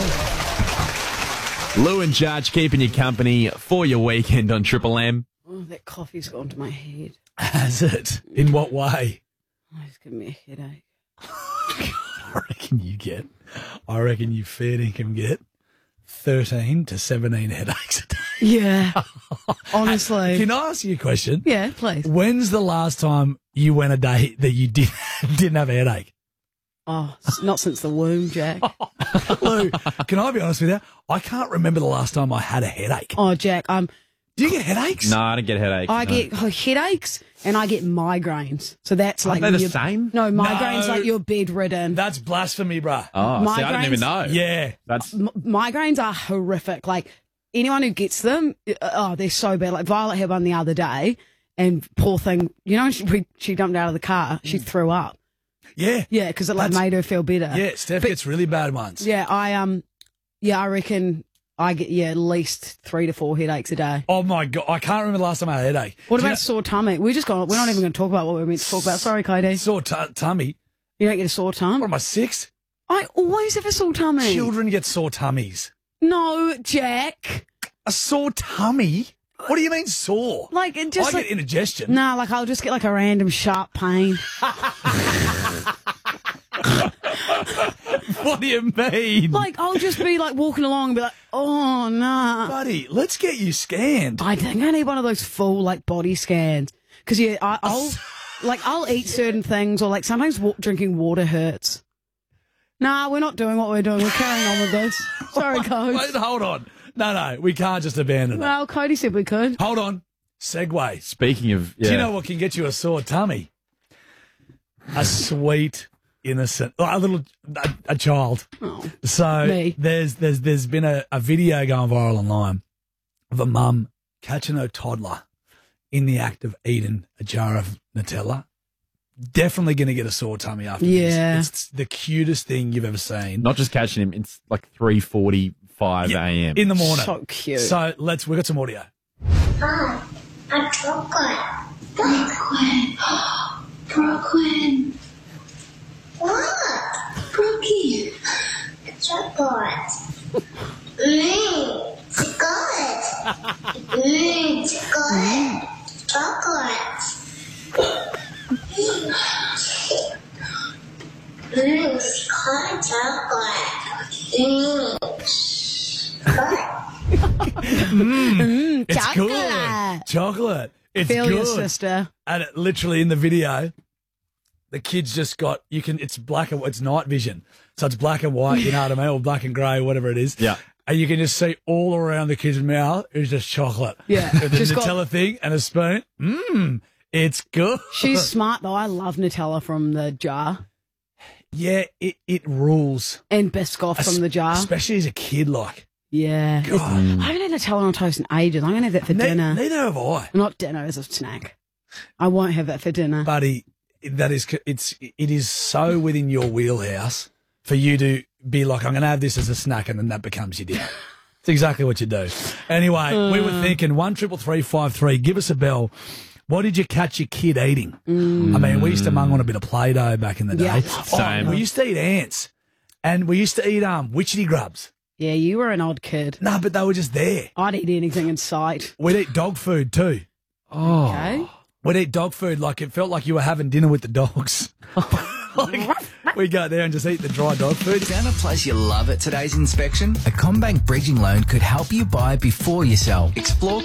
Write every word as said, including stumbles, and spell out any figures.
Lou and Judge keeping you company for your weekend on Triple M. Oh, that coffee's gone to my head. Has it? In what way? Oh, it's giving me a headache. I reckon you get, I reckon you fair dinkum get thirteen to seventeen headaches a day. Yeah, honestly. Can I ask you a question? Yeah, please. When's the last time you went a day that you did, didn't have a headache? Oh, s- not since the womb, Jack. Lou, can I be honest with you? I can't remember the last time I had a headache. Oh, Jack, I'm. Do you get headaches? No, I don't get headaches. I no. get headaches and I get migraines. So that's like Aren't they the when you're- same? No, migraines No. like you're bedridden. That's blasphemy, bruh. Oh, see, I didn't even Migraines? know. Yeah. That's M- migraines are horrific. Like anyone who gets them, uh, oh, they're so bad. Like Violet had one the other day, and poor thing, you know, she, we, she jumped out of the car, she threw up. Yeah. Yeah, because it like That's- made her feel better. Yeah, Steph But- gets really bad ones. Yeah, I um, yeah, I reckon I get yeah at least three to four headaches a day. Oh, my God. I can't remember the last time I had a headache. What Do you about sore tummy? We just got. We're not even going to talk about what we're meant to talk about. Sorry, Cody. know- Sore t- tummy. You don't get a sore tum. What am I, six? I always have a sore tummy. Children get sore tummies. No, Jack. A sore tummy? What do you mean sore? Like it just I like, get indigestion. Nah, like I'll just get like a random sharp pain. What do you mean? Like I'll just be like walking along and be like, oh nah. Buddy, let's get you scanned. I think I need one of those full like body scans because yeah, I, I'll like I'll eat certain things or like sometimes wa- drinking water hurts. Nah, we're not doing what we're doing. We're carrying on with this. Sorry, Cody. Wait, hold on. No, no, we can't just abandon it. Well, Cody said we could. Hold on. Segue. speaking of. Yeah. Do you know what can get you a sore tummy? A sweet, innocent, a little, a, a child. Oh, So Me. there's there's there's been a, a video going viral online of a mum catching her toddler in the act of eating a jar of Nutella. Definitely going to get a sore tummy after Yeah. this. It's the cutest thing you've ever seen. Not just catching him. It's like three forty-five Yeah, a.m. in the morning. so cute. So let's, we've got some audio. Ah, a chocolate. Brooklyn. Brooklyn. What? Brookie. Chocolate. Mmm, chocolate. Mmm, chocolate. Chocolate. Mmm, chocolate, chocolate. Mmm. It's Chocolate. good. Chocolate. It's Feel good. your sister. And it, literally in the video, the kid's just got, you can, it's black and, it's night vision. So it's black and white, you know what I mean? Or black and grey, whatever it is. Yeah. And you can just see all around the kid's mouth is just chocolate. Yeah. With the She's got- Nutella thing and a spoon. Mmm. It's good. She's smart though. I love Nutella from the jar Yeah, it, it rules. and Biscoff from the jar. Especially as a kid, like. Yeah. God. I haven't had Nutella on toast in ages. I'm going to have that for Ne- dinner. Neither have I. Not dinner, as a snack. I won't have that for dinner. Buddy, that is, it's, it is so within your wheelhouse for you to be like, I'm going to have this as a snack, and then that becomes your dinner. It's exactly what you do. Anyway, we were thinking one triple three five three. Give us a bell. What did you catch your kid eating? I mean, we used to mung on a bit of Play-Doh back in the day. Yeah. Same. Oh, we used to eat ants, and we used to eat um witchetty grubs. Yeah, you were an odd kid. No, but they were just there. I'd eat anything in sight. We'd eat dog food too. Oh. Okay. We'd eat dog food like it felt like you were having dinner with the dogs. Like, we go there and just eat the dry dog food. Found a place you love at today's inspection? A Combank bridging loan could help you buy before you sell. Explore